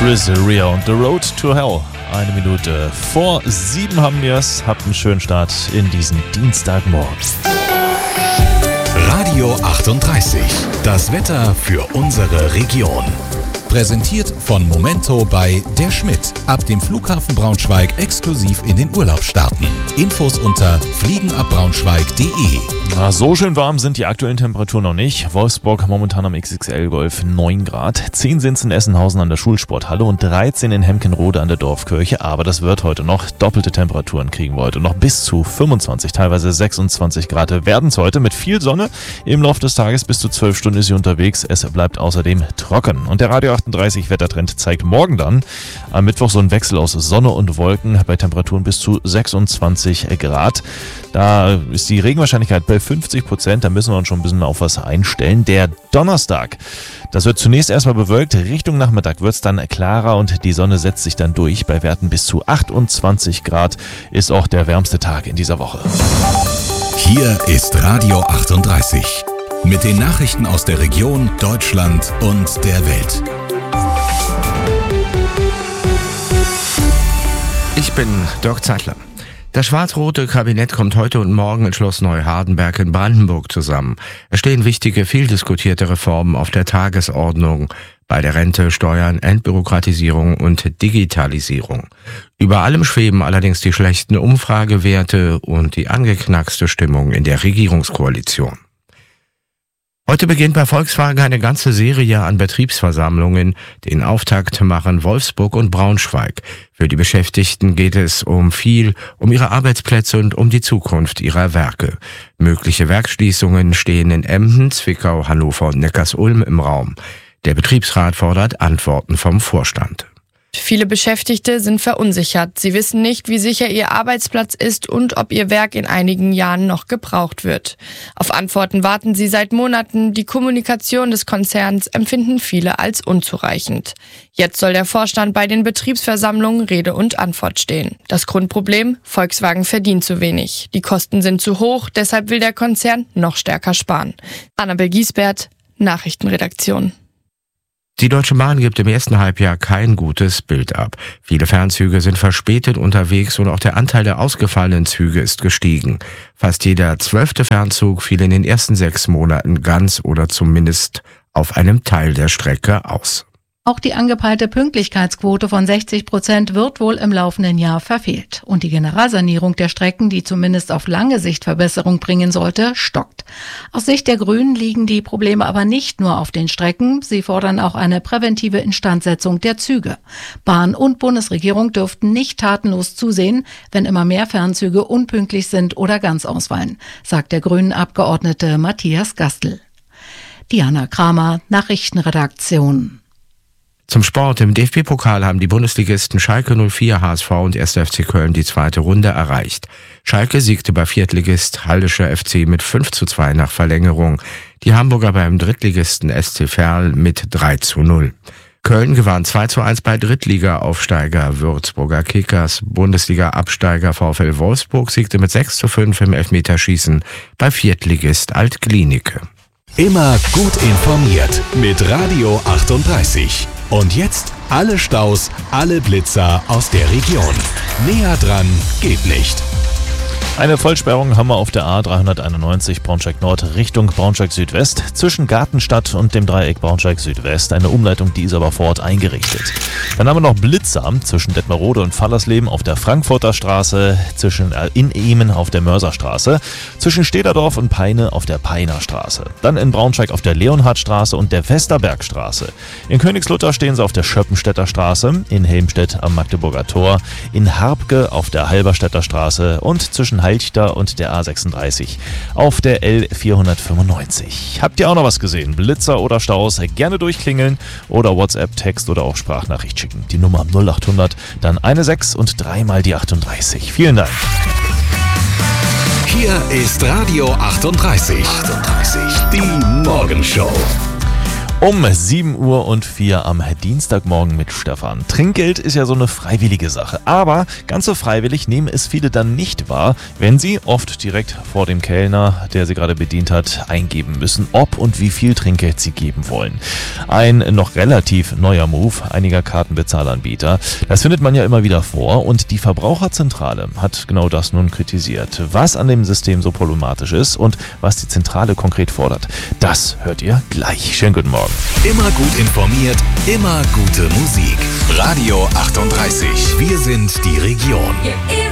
Chris Rea und The Road to Hell. 1 Minute vor 7 haben wir es. Habt einen schönen Start in diesen Dienstagmorgen. Radio 38. Das Wetter für unsere Region. Präsentiert von Momento bei Der Schmidt. Ab dem Flughafen Braunschweig exklusiv in den Urlaub starten. Infos unter fliegenabbraunschweig.de. Na, so schön warm sind die aktuellen Temperaturen noch nicht. Wolfsburg momentan am XXL-Golf 9 Grad. 10 sind es in Essenhausen an der Schulsporthalle und 13 in Hemkenrode an der Dorfkirche. Aber das wird heute noch. Doppelte Temperaturen kriegen wir heute noch. Bis zu 25, teilweise 26 Grad werden es heute mit viel Sonne. Im Laufe des Tages bis zu 12 Stunden ist sie unterwegs. Es bleibt außerdem trocken. Und der Radio 38 Wettertrend zeigt morgen dann am Mittwoch so einen Wechsel aus Sonne und Wolken bei Temperaturen bis zu 26 Grad. Da ist die Regenwahrscheinlichkeit bei 50%, da müssen wir uns schon ein bisschen auf was einstellen. Der Donnerstag, das wird zunächst erstmal bewölkt, Richtung Nachmittag wird es dann klarer und die Sonne setzt sich dann durch. Bei Werten bis zu 28 Grad ist auch der wärmste Tag in dieser Woche. Hier ist Radio 38 mit den Nachrichten aus der Region, Deutschland und der Welt. Ich bin Dirk Zeitler. Das schwarz-rote Kabinett kommt heute und morgen in Schloss Neuhardenberg in Brandenburg zusammen. Es stehen wichtige, viel diskutierte Reformen auf der Tagesordnung bei der Rente, Steuern, Entbürokratisierung und Digitalisierung. Über allem schweben allerdings die schlechten Umfragewerte und die angeknackste Stimmung in der Regierungskoalition. Heute beginnt bei Volkswagen eine ganze Serie an Betriebsversammlungen. Den Auftakt machen Wolfsburg und Braunschweig. Für die Beschäftigten geht es um ihre Arbeitsplätze und um die Zukunft ihrer Werke. Mögliche Werksschließungen stehen in Emden, Zwickau, Hannover und Neckarsulm im Raum. Der Betriebsrat fordert Antworten vom Vorstand. Viele Beschäftigte sind verunsichert. Sie wissen nicht, wie sicher ihr Arbeitsplatz ist und ob ihr Werk in einigen Jahren noch gebraucht wird. Auf Antworten warten sie seit Monaten. Die Kommunikation des Konzerns empfinden viele als unzureichend. Jetzt soll der Vorstand bei den Betriebsversammlungen Rede und Antwort stehen. Das Grundproblem: Volkswagen verdient zu wenig. Die Kosten sind zu hoch, deshalb will der Konzern noch stärker sparen. Annabel Giesbert, Nachrichtenredaktion. Die Deutsche Bahn gibt im ersten Halbjahr kein gutes Bild ab. Viele Fernzüge sind verspätet unterwegs und auch der Anteil der ausgefallenen Züge ist gestiegen. Fast jeder 12. Fernzug fiel in den ersten 6 Monaten ganz oder zumindest auf einem Teil der Strecke aus. Auch die angepeilte Pünktlichkeitsquote von 60% wird wohl im laufenden Jahr verfehlt. Und die Generalsanierung der Strecken, die zumindest auf lange Sicht Verbesserung bringen sollte, stockt. Aus Sicht der Grünen liegen die Probleme aber nicht nur auf den Strecken. Sie fordern auch eine präventive Instandsetzung der Züge. Bahn und Bundesregierung dürften nicht tatenlos zusehen, wenn immer mehr Fernzüge unpünktlich sind oder ganz ausfallen, sagt der Grünen-Abgeordnete Matthias Gastl. Diana Kramer, Nachrichtenredaktion. Zum Sport. Im DFB-Pokal haben die Bundesligisten Schalke 04, HSV und 1. FC Köln die zweite Runde erreicht. Schalke siegte bei Viertligist Haldescher FC mit 5:2 nach Verlängerung. Die Hamburger beim Drittligisten SC Verl mit 3:0. Köln gewann 2:1 bei Drittliga-Aufsteiger Würzburger Kickers. Bundesliga-Absteiger VfL Wolfsburg siegte mit 6:5 im Elfmeterschießen bei Viertligist Alt-Glienicke. Immer gut informiert mit Radio 38. Und jetzt alle Staus, alle Blitzer aus der Region. Näher dran geht nicht. Eine Vollsperrung haben wir auf der A391 Braunschweig Nord Richtung Braunschweig Südwest zwischen Gartenstadt und dem Dreieck Braunschweig Südwest. Eine Umleitung, die ist aber vor Ort eingerichtet. Dann haben wir noch Blitzer zwischen Detmerode und Fallersleben auf der Frankfurter Straße, in Ehmen auf der Mörserstraße, zwischen Stederdorf und Peine auf der Peiner Straße. Dann in Braunschweig auf der Leonhardstraße und der Westerbergstraße. In Königslutter stehen sie auf der Schöppenstädter Straße, in Helmstedt am Magdeburger Tor, in Harbke auf der Halberstädter Straße und zwischen Halchter und der A36 auf der L495. Habt ihr auch noch was gesehen? Blitzer oder Staus? Gerne durchklingeln oder WhatsApp, Text oder auch Sprachnachricht schicken. Die Nummer 0800, dann 16 und 3 mal die 38. Vielen Dank. Hier ist Radio 38. Die Morgenshow. Um 7:04 Uhr am Dienstagmorgen mit Stefan. Trinkgeld ist ja so eine freiwillige Sache, aber ganz so freiwillig nehmen es viele dann nicht wahr, wenn sie oft direkt vor dem Kellner, der sie gerade bedient hat, eingeben müssen, ob und wie viel Trinkgeld sie geben wollen. Ein noch relativ neuer Move einiger Kartenbezahlanbieter. Das findet man ja immer wieder vor und die Verbraucherzentrale hat genau das nun kritisiert. Was an dem System so problematisch ist und was die Zentrale konkret fordert, das hört ihr gleich. Schönen guten Morgen. Immer gut informiert, immer gute Musik. Radio 38. Wir sind die Region.